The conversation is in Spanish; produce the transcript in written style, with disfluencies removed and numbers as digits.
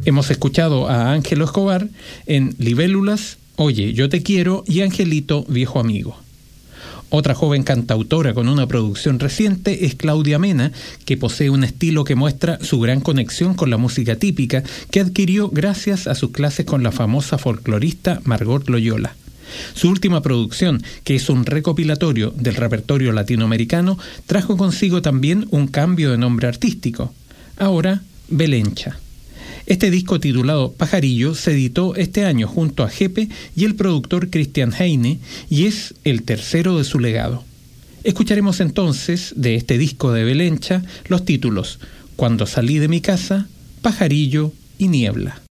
Hemos escuchado a Ángelo Escobar en Libélulas, Oye, yo te quiero y Angelito, viejo amigo. Otra joven cantautora con una producción reciente es Claudia Mena, que posee un estilo que muestra su gran conexión con la música típica que adquirió gracias a sus clases con la famosa folclorista Margot Loyola. Su última producción, que es un recopilatorio del repertorio latinoamericano, trajo consigo también un cambio de nombre artístico. Ahora, Belencha. Este disco titulado Pajarillo se editó este año junto a Jepe y el productor Christian Heine y es el tercero de su legado. Escucharemos entonces de este disco de Belencha los títulos Cuando salí de mi casa, Pajarillo y Niebla.